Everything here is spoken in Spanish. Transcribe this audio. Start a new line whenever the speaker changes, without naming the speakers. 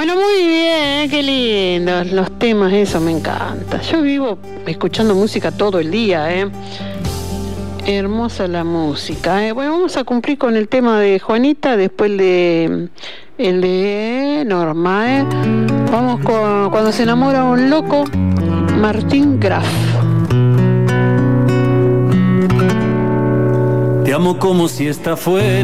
Bueno, muy bien, qué lindos los temas, eso me encanta. Yo vivo escuchando música todo el día, Hermosa la música, Bueno, vamos a cumplir con el tema de Juanita, después el de Norma, Vamos con Cuando se enamora un loco, Martín Graf.
Te amo como si esta fuera